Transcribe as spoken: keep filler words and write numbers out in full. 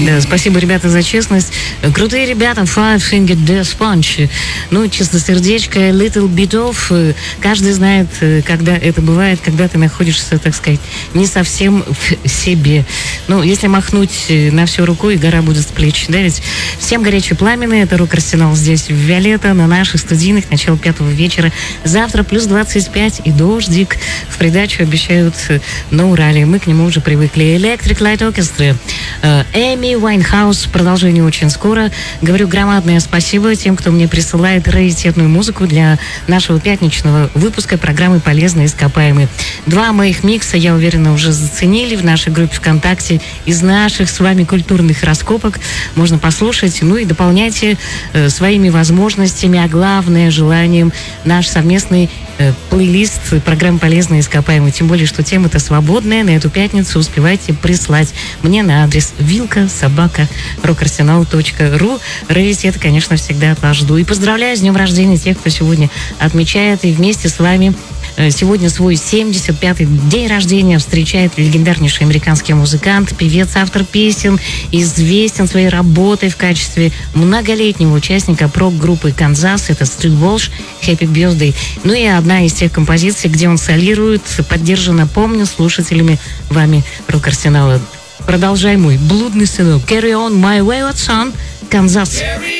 Да, спасибо, ребята, за честность. Крутые ребята, Five Finger Death Punch. Ну, чистосердечко, Little Bit Of. Каждый знает, когда это бывает, когда ты находишься, так сказать, не совсем в себе. Ну, если махнуть на всю руку, и гора будет с плеч. Да, ведь всем горячий пламенный. Это рок-арсенал здесь, в Виолетта, на наших студийных, начало пятого вечера. Завтра плюс двадцать пять и дождик. В придачу обещают на Урале. Мы к нему уже привыкли. Electric Light Orchestra. Эми Уайнхаус. Продолжение очень скоро. Говорю громадное спасибо тем, кто мне присылает раритетную музыку для нашего пятничного выпуска программы «Полезные ископаемые». Два моих микса, я уверена, уже заценили в нашей группе ВКонтакте. Из наших с вами культурных раскопок можно послушать. Ну и дополняйте э, своими возможностями, а главное, желанием наш совместный э, плейлист программы «Полезные ископаемые». Тем более, что тема-то свободная. На эту пятницу успевайте прислать мне на адрес вилка собака рокарсенал точка ру. Раритет, конечно, всегда от вас жду. И поздравляю с днем рождения тех, кто сегодня отмечает. И вместе с вами сегодня свой семьдесят пятый день рождения встречает легендарнейший американский музыкант, певец, автор песен, известен своей работой в качестве многолетнего участника прок-группы «Канзас». Это Стрит Волш, «Happy Birthday». Ну и одна из тех композиций, где он солирует, поддержана, помню, слушателями вами рок-арсенала. Продолжай, мой блудный сынок. Carry on my wayward son, «Канзас».